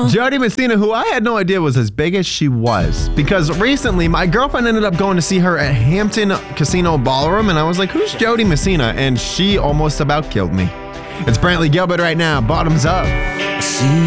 Jody Messina, who I had no idea was as big as she was, because recently my girlfriend ended up going to see her at Hampton Casino Ballroom, and I was like, who's Jody Messina? And she almost about killed me. It's Brantley Gilbert right now, Bottoms Up.